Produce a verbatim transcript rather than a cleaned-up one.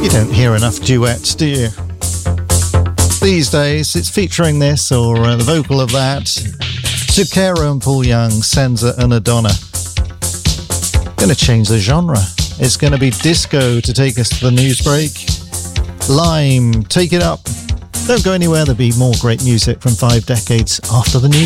You don't hear enough duets, do you? These days, it's featuring this or uh, the vocal of that. Zucchero and Paul Young, Senza and Adonna. Gonna change the genre. It's gonna be disco to take us to the news break. Lime, take it up. Don't go anywhere, there'll be more great music from five decades after the news.